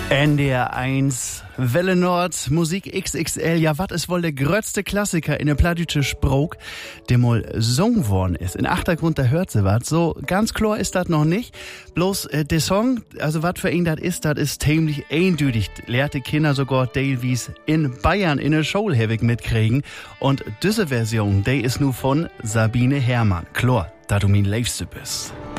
NDR 1, Welle Nord, Musik XXL. Ja, wat is wohl der größte Klassiker in der plattdeutsche Sprach, der mal gesungen worden ist. In Achtergrund, da hört sie wat. So ganz klar ist das noch nicht. Bloß der Song, also wat für ihn das ist ziemlich eindeutig. Lehrte Kinder sogar Davies in Bayern in der Schule mitkriegen. Und diese Version, die ist nur von Sabine Herrmann. Klar, da du mein Liebste bist.